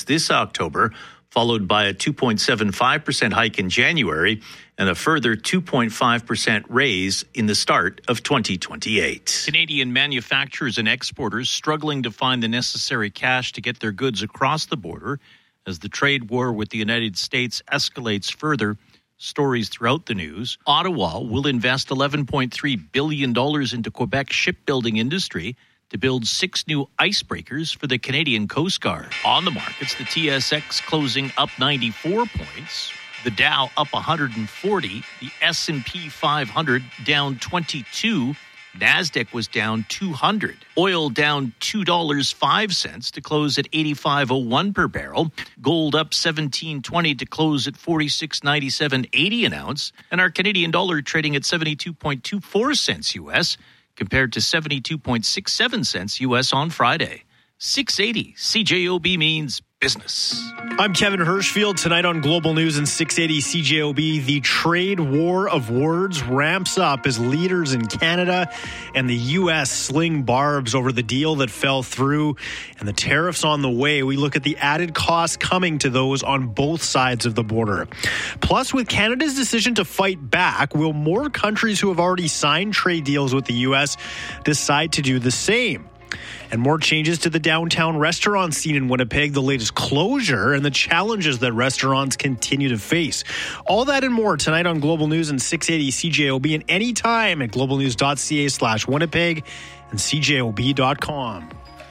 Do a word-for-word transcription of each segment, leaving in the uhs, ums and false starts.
this October, followed by a two point seven five percent hike in January and a further two point five percent raise in the start of twenty twenty-eight. Canadian manufacturers and exporters struggling to find the necessary cash to get their goods across the border as the trade war with the United States escalates further. Stories throughout the news. Ottawa will invest eleven point three billion dollars into Quebec's shipbuilding industry to build six new icebreakers for the Canadian Coast Guard. On the markets, the T S X closing up ninety-four points, the Dow up one hundred forty, the S and P five hundred down twenty-two, NASDAQ was down two hundred. Oil down two dollars and five cents to close at eighty-five oh one per barrel. Gold up seventeen twenty to close at forty-six ninety-seven eighty an ounce. And our Canadian dollar trading at seventy-two point two four cents U S compared to seventy-two point six seven cents U S on Friday. six eighty C J O B means business. I'm Kevin Hirschfield. Tonight on Global News and six eighty C J O B, the trade war of words ramps up as leaders in Canada and the U S sling barbs over the deal that fell through and the tariffs on the way. We look at the added costs coming to those on both sides of the border. Plus, with Canada's decision to fight back, will more countries who have already signed trade deals with the U S decide to do the same? And more changes to the downtown restaurant scene in Winnipeg, the latest closure, and the challenges that restaurants continue to face. All that and more tonight on Global News and six eighty C J O B and anytime at globalnews.ca slash Winnipeg and C J O B dot com.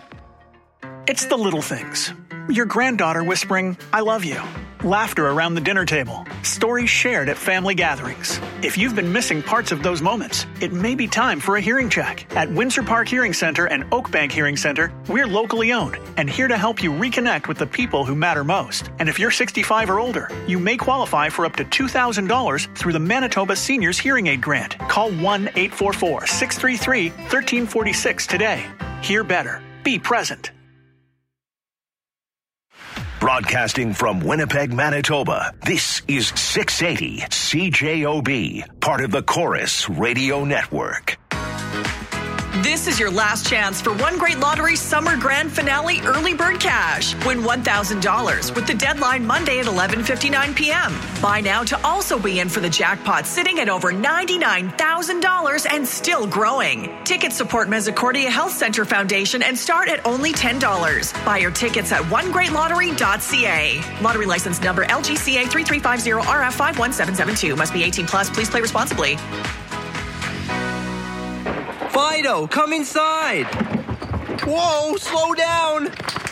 It's the little things. Your granddaughter whispering, "I love you." Laughter around the dinner table. Stories shared at family gatherings. If you've been missing parts of those moments, it may be time for a hearing check. At Windsor Park Hearing Center and Oakbank Hearing Center, we're locally owned and here to help you reconnect with the people who matter most. And if you're sixty-five or older, you may qualify for up to two thousand dollars through the Manitoba Seniors Hearing Aid Grant. Call one eight four four, six three three, one three four six today. Hear better. Be present. Broadcasting from Winnipeg, Manitoba, this is six eighty C J O B, part of the Chorus Radio Network. This is your last chance for One Great Lottery Summer Grand Finale Early Bird Cash. Win one thousand dollars with the deadline Monday at eleven fifty-nine p.m. Buy now to also be in for the jackpot sitting at over ninety-nine thousand dollars and still growing. Tickets support Misericordia Health Center Foundation and start at only ten dollars. Buy your tickets at one great lottery dot c a. Lottery license number L G C A three three five zero R F five one seven seven two. Must be eighteen plus. Please play responsibly. Fido, come inside. Whoa, slow down.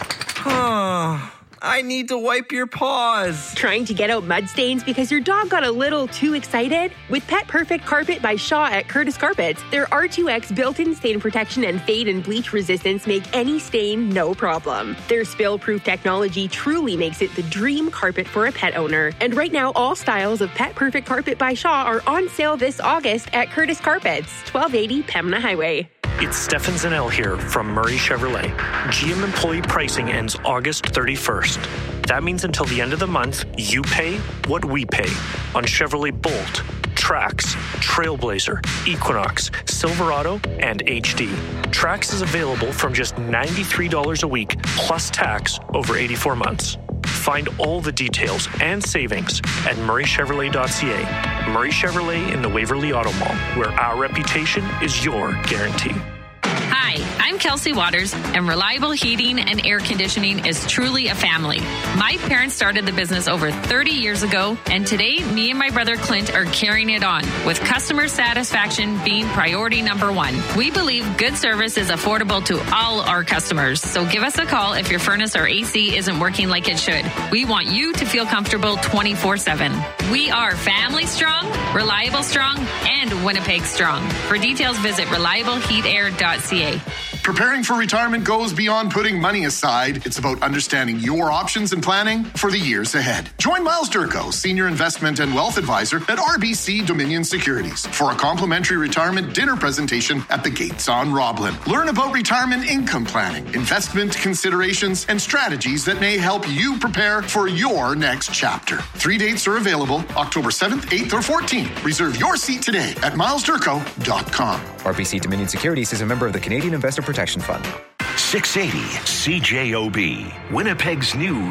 I need to wipe your paws. Trying to get out mud stains because your dog got a little too excited? With Pet Perfect Carpet by Shaw at Curtis Carpets, their R two X built-in stain protection and fade and bleach resistance make any stain no problem. Their spill-proof technology truly makes it the dream carpet for a pet owner. And right now, all styles of Pet Perfect Carpet by Shaw are on sale this August at Curtis Carpets, twelve eighty Pembina Highway. It's Stefan Zanel here from Murray Chevrolet. G M employee pricing ends August thirty-first. That means until the end of the month, you pay what we pay on Chevrolet Bolt, Trax, Trailblazer, Equinox, Silverado, and H D. Trax is available from just ninety-three dollars a week plus tax over eighty-four months. Find all the details and savings at murray chevrolet dot c a. Murray Chevrolet in the Waverly Auto Mall, where our reputation is your guarantee. Hi, I'm Kelsey Waters, and Reliable Heating and Air Conditioning is truly a family. My parents started the business over thirty years ago, and today, me and my brother Clint are carrying it on, with customer satisfaction being priority number one. We believe good service is affordable to all our customers, so give us a call if your furnace or A C isn't working like it should. We want you to feel comfortable twenty-four seven. We are family strong, reliable strong, and Winnipeg strong. For details, visit reliable heat air dot c a. Preparing for retirement goes beyond putting money aside. It's about understanding your options and planning for the years ahead. Join Miles Durko, Senior Investment and Wealth Advisor at R B C Dominion Securities, for a complimentary retirement dinner presentation at the Gates on Roblin. Learn about retirement income planning, investment considerations, and strategies that may help you prepare for your next chapter. Three dates are available, October seventh, eighth, or fourteenth. Reserve your seat today at miles durko dot com. R B C Dominion Securities is a member of the Canadian Investor Protection Fund. six eighty C J O B, Winnipeg's news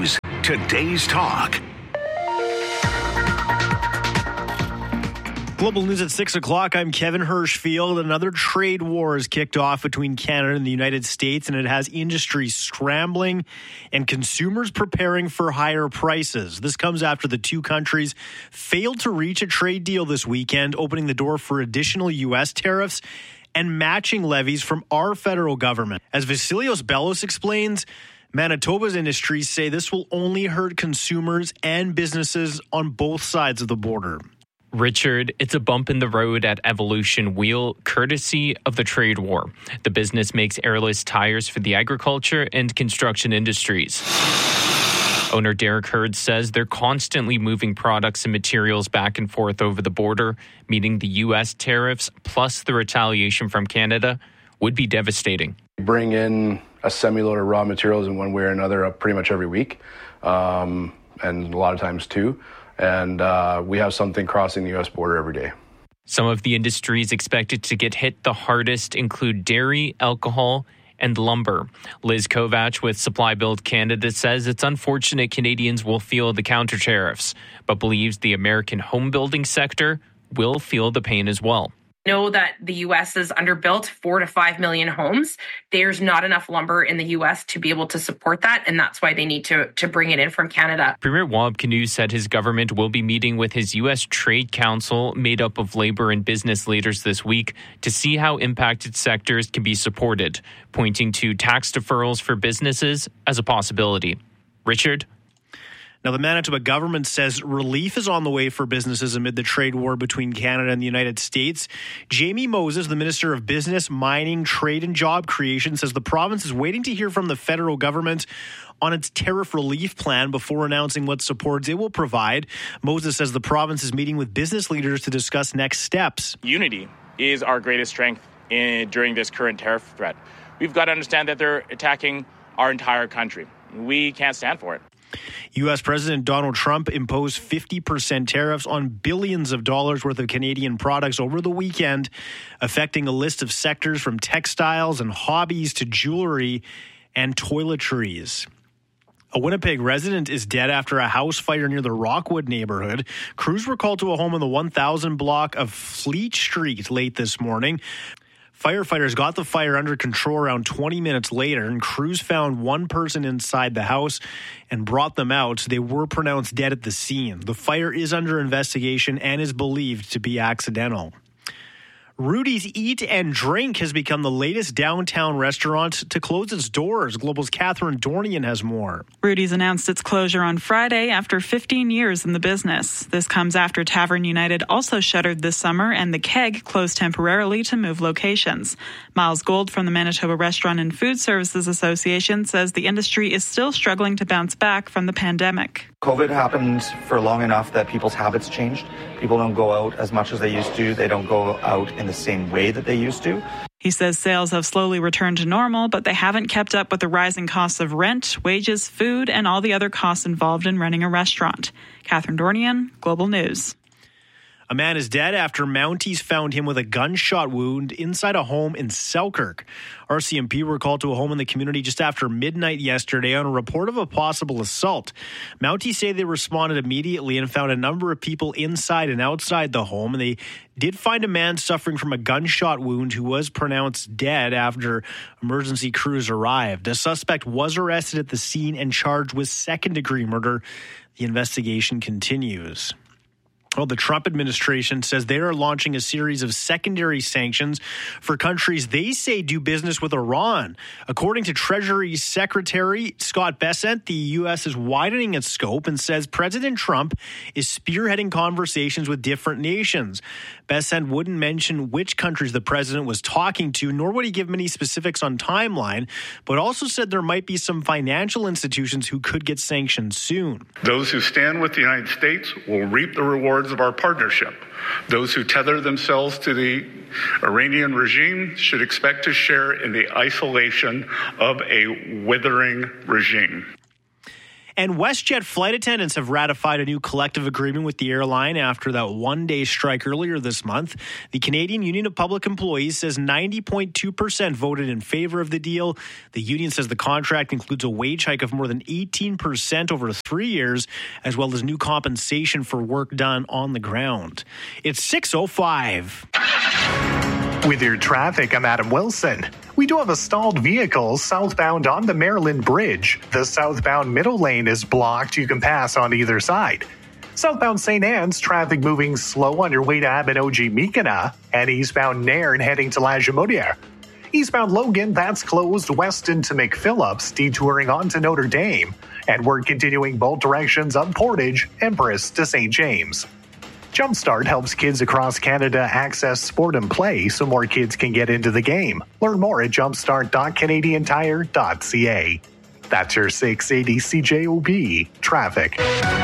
today's talk. Global News at six o'clock. I'm Kevin Hirschfield. Another trade war has kicked off between Canada and the United States, and it has industries scrambling and consumers preparing for higher prices. This comes after the two countries failed to reach a trade deal this weekend, opening the door for additional U S tariffs and matching levies from our federal government. As Vasilios Bellos explains, Manitoba's industries say this will only hurt consumers and businesses on both sides of the border. Richard, it's a bump in the road at Evolution Wheel, courtesy of the trade war. The business makes airless tires for the agriculture and construction industries. Owner Derek Hurd says they're constantly moving products and materials back and forth over the border, meaning the U S tariffs plus the retaliation from Canada would be devastating. We bring in a semi-load of raw materials in one way or another up pretty much every week, um, and a lot of times too. And uh, we have something crossing the U S border every day. Some of the industries expected to get hit the hardest include dairy, alcohol, and lumber. Liz Kovach with Supply Build Canada says it's unfortunate Canadians will feel the counter tariffs, but believes the American home building sector will feel the pain as well. Know that the U S is underbuilt four to five million homes. There's not enough lumber in the U S to be able to support that, and that's why they need to, to bring it in from Canada. Premier Wab Kinew said his government will be meeting with his U S Trade Council, made up of labor and business leaders this week, to see how impacted sectors can be supported, pointing to tax deferrals for businesses as a possibility. Richard? Now, the Manitoba government says relief is on the way for businesses amid the trade war between Canada and the United States. Jamie Moses, the Minister of Business, Mining, Trade and Job Creation, says the province is waiting to hear from the federal government on its tariff relief plan before announcing what supports it will provide. Moses says the province is meeting with business leaders to discuss next steps. Unity is our greatest strength in, during this current tariff threat. We've got to understand that they're attacking our entire country. We can't stand for it. U S President Donald Trump imposed fifty percent tariffs on billions of dollars worth of Canadian products over the weekend, affecting a list of sectors from textiles and hobbies to jewelry and toiletries. A Winnipeg resident is dead after a house fire near the Rockwood neighborhood. Crews were called to a home in the one thousand block of Fleet Street late this morning. Firefighters got the fire under control around twenty minutes later, and crews found one person inside the house and brought them out. They were pronounced dead at the scene. The fire is under investigation and is believed to be accidental. Rudy's Eat and Drink has become the latest downtown restaurant to close its doors. Global's Catherine Dornian has more. Rudy's announced its closure on Friday after fifteen years in the business. This comes after Tavern United also shuttered this summer and The Keg closed temporarily to move locations. Miles Gold from the Manitoba Restaurant and Food Services Association says the industry is still struggling to bounce back from the pandemic. COVID happened for long enough that people's habits changed. People don't go out as much as they used to. They don't go out in the same way that they used to. He says sales have slowly returned to normal, but they haven't kept up with the rising costs of rent, wages, food, and all the other costs involved in running a restaurant. Catherine Dornian, Global News. A man is dead after Mounties found him with a gunshot wound inside a home in Selkirk. R C M P were called to a home in the community just after midnight yesterday on a report of a possible assault. Mounties say they responded immediately and found a number of people inside and outside the home. And they did find a man suffering from a gunshot wound who was pronounced dead after emergency crews arrived. A suspect was arrested at the scene and charged with second-degree murder. The investigation continues. Well, the Trump administration says they are launching a series of secondary sanctions for countries they say do business with Iran. According to Treasury Secretary Scott Bessent, the U S is widening its scope and says President Trump is spearheading conversations with different nations. Bessent wouldn't mention which countries the president was talking to, nor would he give many specifics on timeline, but also said there might be some financial institutions who could get sanctioned soon. Those who stand with the United States will reap the rewards of our partnership. Those who tether themselves to the Iranian regime should expect to share in the isolation of a withering regime. And WestJet flight attendants have ratified a new collective agreement with the airline after that one-day strike earlier this month. The Canadian Union of Public Employees says ninety point two percent voted in favor of the deal. The union says the contract includes a wage hike of more than eighteen percent over three years, as well as new compensation for work done on the ground. It's six oh five. With your traffic, I'm Adam Wilson. We do have a stalled vehicle southbound on the Maryland Bridge. The southbound middle lane is blocked. You can pass on either side. Southbound Saint Anne's, traffic moving slow on your way to Abinogi-Mekina, and eastbound Nairn heading to La Jamodière. Eastbound Logan, that's closed west into McPhillips, detouring on to Notre Dame. And we're continuing both directions up Portage, Empress to Saint James. Jumpstart helps kids across Canada access sport and play so more kids can get into the game. Learn more at jumpstart dot canadian tire dot c a. That's your six eighty C J O B traffic.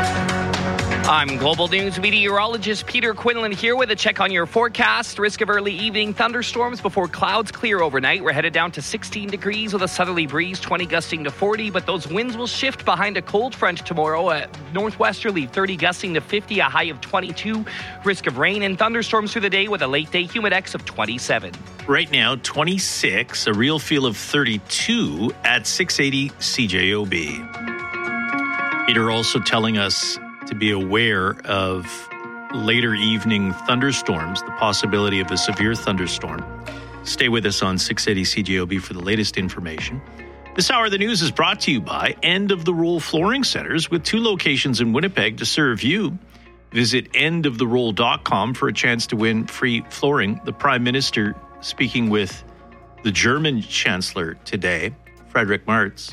I'm Global News meteorologist Peter Quinlan here with a check on your forecast. Risk of early evening thunderstorms before clouds clear overnight. We're headed down to sixteen degrees with a southerly breeze, twenty gusting to forty, but those winds will shift behind a cold front tomorrow. Uh, northwesterly, thirty gusting to fifty, a high of twenty-two. Risk of rain and thunderstorms through the day with a late day humidex of twenty-seven. Right now, twenty-six, a real feel of thirty-two at six eighty C J O B. Peter also telling us to be aware of later evening thunderstorms, the possibility of a severe thunderstorm. Stay with us on six eighty C J O B for the latest information. This hour of the news is brought to you by End of the Roll Flooring Centers with two locations in Winnipeg to serve you. Visit end of the roll dot com for a chance to win free flooring. The Prime Minister speaking with the German Chancellor today, Friedrich Merz.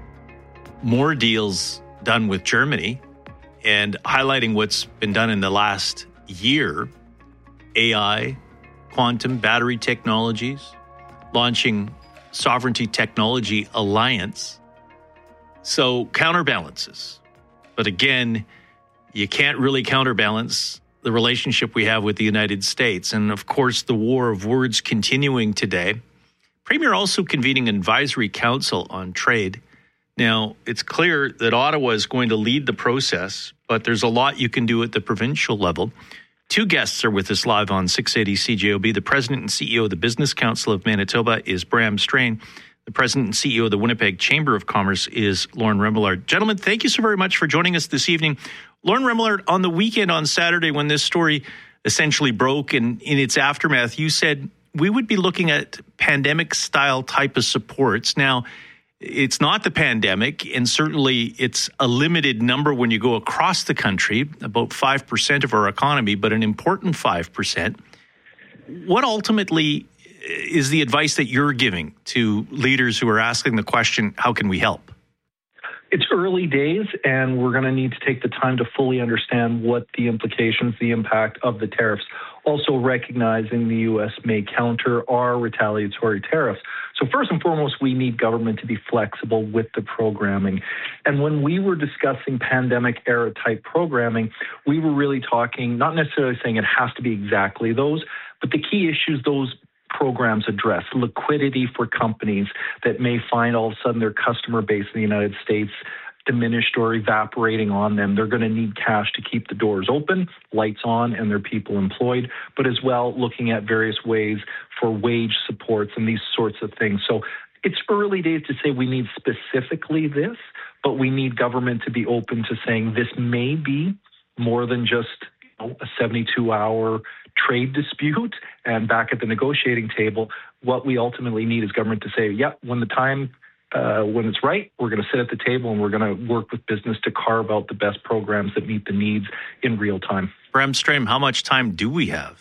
More deals done with Germany. And highlighting what's been done in the last year, A I, quantum, battery technologies, launching Sovereignty Technology Alliance. So counterbalances. But again, you can't really counterbalance the relationship we have with the United States. And of course, the war of words continuing today. Premier also convening an advisory council on trade. Now, it's clear that Ottawa is going to lead the process, but there's a lot you can do at the provincial level. Two guests are with us live on six eighty C J O B. The president and C E O of the Business Council of Manitoba is Bram Strain. The president and C E O of the Winnipeg Chamber of Commerce is Lauren Remillard. Gentlemen, thank you so very much for joining us this evening. Lauren Remillard, on the weekend on Saturday when this story essentially broke and in its aftermath, you said we would be looking at pandemic-style type of supports. Now, it's not the pandemic, and certainly it's a limited number when you go across the country, about five percent of our economy, but an important five percent. What ultimately is the advice that you're giving to leaders who are asking the question, how can we help? It's early days, and we're going to need to take the time to fully understand what the implications, the impact of the tariffs. Also recognizing the U S may counter our retaliatory tariffs. So first and foremost, we need government to be flexible with the programming. And when we were discussing pandemic era type programming, we were really talking, not necessarily saying it has to be exactly those, but the key issues those programs address: liquidity for companies that may find all of a sudden their customer base in the United States diminished or evaporating on them. They're going to need cash to keep the doors open, lights on, and their people employed, but as well looking at various ways for wage supports and these sorts of things. So it's early days to say we need specifically this, but we need government to be open to saying this may be more than just you know, a seventy-two hour trade dispute and back at the negotiating table. What we ultimately need is government to say, yep, when the time Uh, when it's right, we're going to sit at the table and we're going to work with business to carve out the best programs that meet the needs in real time. Bram Strain, how much time do we have?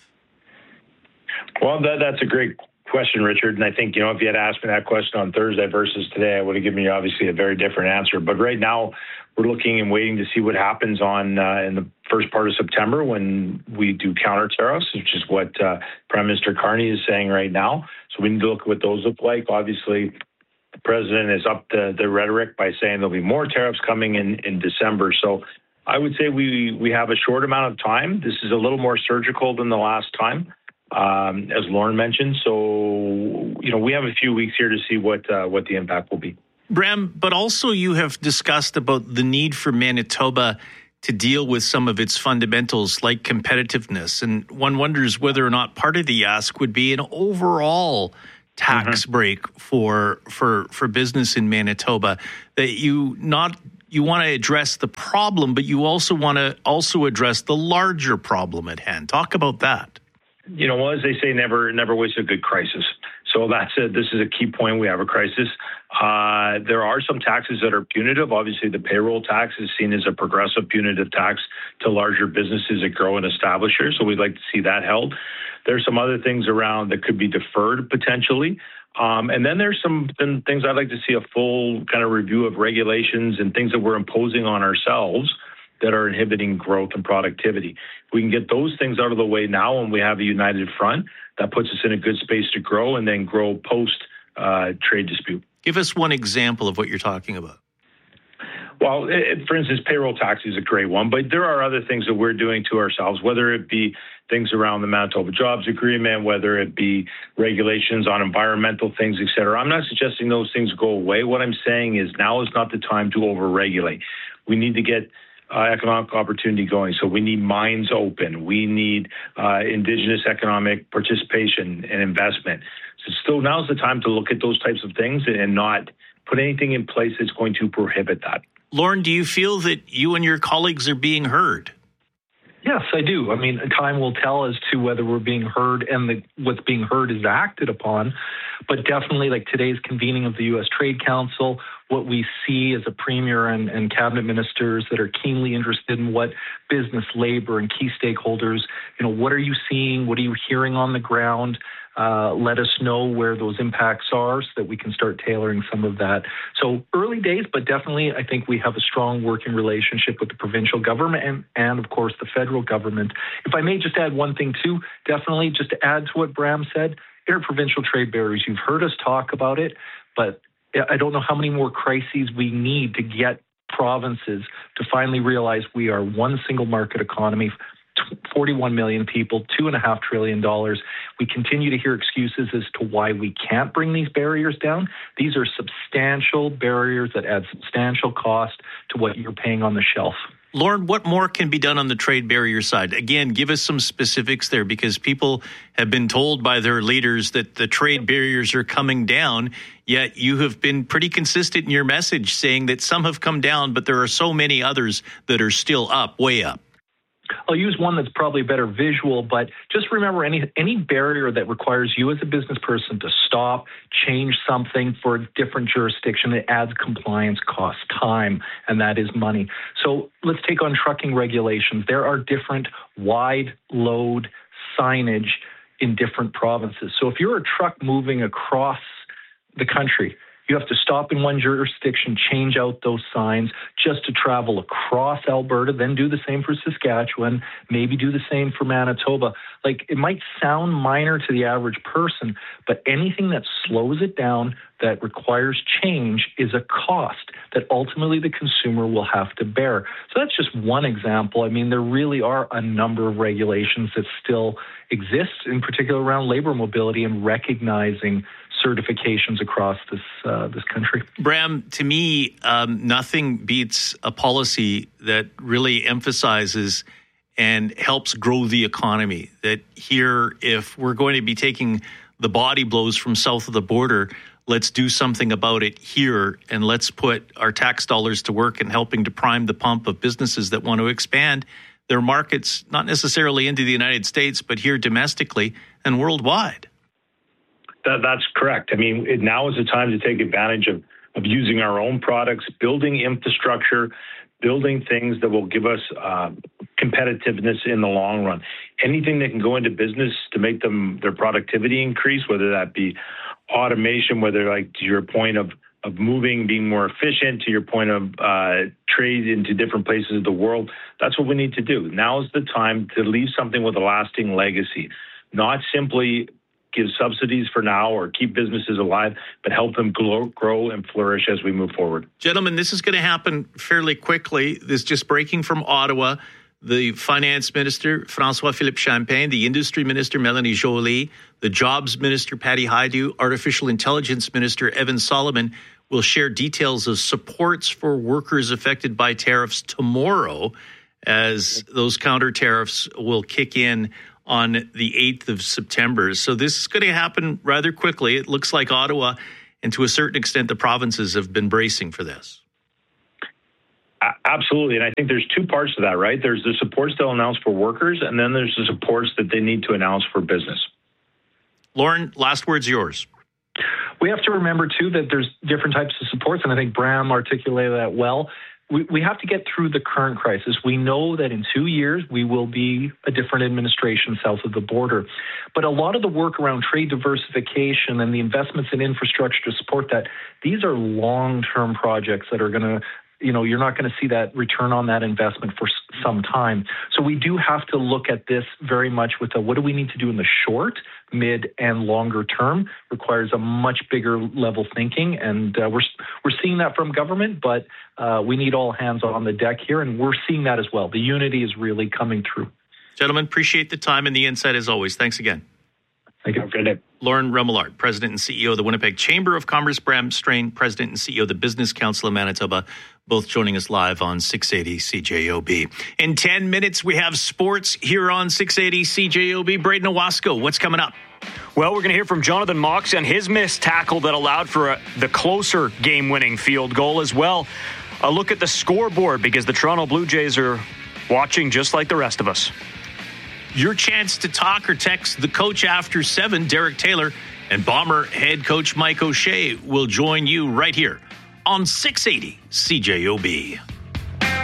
Well, that, that's a great question, Richard. And I think, you know, if you had asked me that question on Thursday versus today, I would have given you obviously a very different answer. But right now, we're looking and waiting to see what happens on uh, in the first part of September when we do counter tariffs, which is what uh, Prime Minister Carney is saying right now. So we need to look at what those look like. Obviously, the president has upped the, the rhetoric by saying there'll be more tariffs coming in, in December. So I would say we, we have a short amount of time. This is a little more surgical than the last time, um, as Lauren mentioned. So, you know, we have a few weeks here to see what uh, what the impact will be. Bram, but also you have discussed about the need for Manitoba to deal with some of its fundamentals like competitiveness. And one wonders whether or not part of the ask would be an overall tax mm-hmm. break for for for business in Manitoba, that you not you want to address the problem, but you also want to also address the larger problem at hand. Talk about that. You know, as they say, never never waste a good crisis. So that's a, this is a key point. We have a crisis. Uh, there are some taxes that are punitive. Obviously, the payroll tax is seen as a progressive punitive tax to larger businesses that grow and establish here. So we'd like to see that held. There's some other things around that could be deferred potentially. Um, and then there's some things I'd like to see a full kind of review of regulations and things that we're imposing on ourselves that are inhibiting growth and productivity. If we can get those things out of the way now and we have a united front, that puts us in a good space to grow and then grow post uh, trade dispute. Give us one example of what you're talking about. Well, it, for instance, payroll tax is a great one, but there are other things that we're doing to ourselves, whether it be things around the Manitoba Jobs Agreement, whether it be regulations on environmental things, et cetera. I'm not suggesting those things go away. What I'm saying is now is not the time to over-regulate. We need to get uh, economic opportunity going. So we need mines open. We need uh, Indigenous economic participation and investment. So still now's the time to look at those types of things and not put anything in place that's going to prohibit that. Lauren, do you feel that you and your colleagues are being heard? Yes, I do. I mean, time will tell as to whether we're being heard and the, what's being heard is acted upon. But definitely, like today's convening of the U S Trade Council, what we see as a premier and, and cabinet ministers that are keenly interested in what business, labor, and key stakeholders, you know, what are you seeing? What are you hearing on the ground? Uh, let us know where those impacts are so that we can start tailoring some of that. So early days, but definitely I think we have a strong working relationship with the provincial government and, and of course, the federal government. If I may just add one thing too, definitely just to add to what Bram said, interprovincial trade barriers, you've heard us talk about it, but I don't know how many more crises we need to get provinces to finally realize we are one single market economy, forty-one million people, two and a half trillion dollars. We continue to hear excuses as to why we can't bring these barriers down. These are substantial barriers that add substantial cost to what you're paying on the shelf. Lauren, what more can be done on the trade barrier side? Again, give us some specifics there, because people have been told by their leaders that the trade barriers are coming down, yet you have been pretty consistent in your message saying that some have come down, but there are so many others that are still up, way up. I'll use one that's probably better visual, but just remember any any barrier that requires you as a business person to stop, change something for a different jurisdiction, it adds compliance costs, time, and that is money. So let's take on trucking regulations. There are different wide load signage in different provinces. So if you're a truck moving across the country, you have to stop in one jurisdiction, change out those signs just to travel across Alberta, then do the same for Saskatchewan, maybe do the same for Manitoba. Like, it might sound minor to the average person, but anything that slows it down, that requires change, is a cost that ultimately the consumer will have to bear. So that's just one example. I mean, there really are a number of regulations that still exist, in particular around labor mobility and recognizing certifications across this uh, this country. Bram, to me, um, nothing beats a policy that really emphasizes and helps grow the economy. That here, if we're going to be taking the body blows from south of the border, let's do something about it here, and let's put our tax dollars to work in helping to prime the pump of businesses that want to expand their markets, not necessarily into the United States, but here domestically and worldwide. That, that's correct. I mean, it, now is the time to take advantage of, of using our own products, building infrastructure, building things that will give us uh, competitiveness in the long run. Anything that can go into business to make them their productivity increase, whether that be automation, whether, like, to your point of of moving, being more efficient, to your point of uh, trade into different places of the world, that's what we need to do. Now is the time to leave something with a lasting legacy, not simply give subsidies for now or keep businesses alive, but help them grow, grow and flourish as we move forward. Gentlemen, this is going to happen fairly quickly. This just breaking from Ottawa. The Finance Minister, François-Philippe Champagne, the Industry Minister, Melanie Joly, the Jobs Minister, Patty Hajdu, Artificial Intelligence Minister, Evan Solomon, will share details of supports for workers affected by tariffs tomorrow, as those counter tariffs will kick in on the eighth of September. So this is going to happen rather quickly. It looks like Ottawa, and to a certain extent, the provinces have been bracing for this. Absolutely. And I think there's two parts to that, right? There's the supports they'll announce for workers, and then there's the supports that they need to announce for business. Lauren, last word's yours. We have to remember, too, that there's different types of supports, and I think Bram articulated that well. We, we have to get through the current crisis. We know that in two years, we will be a different administration south of the border. But a lot of the work around trade diversification and the investments in infrastructure to support that, these are long-term projects that are going to, you know, you're not going to see that return on that investment for some time. So we do have to look at this very much with a, what do we need to do in the short, mid, and longer term? Requires a much bigger level thinking, and uh, we're we're seeing that from government, but uh, we need all hands on the deck here, and we're seeing that as well. The unity is really coming through. Gentlemen, appreciate the time and the insight as always. Thanks again. Thank you. Have a good day. Lauren Remillard, President and C E O of the Winnipeg Chamber of Commerce. Bram Strain, President and C E O of the Business Council of Manitoba, both joining us live on six eighty C J O B. In ten minutes, we have sports here on six eighty C J O B. Braden Owasco, what's coming up? Well, we're going to hear from Jonathan Mox and his missed tackle that allowed for a, the closer game-winning field goal as well. A look at the scoreboard, because the Toronto Blue Jays are watching just like the rest of us. Your chance to talk or text the coach after seven, Derek Taylor, and Bomber head coach Mike O'Shea will join you right here on six eighty C J O B.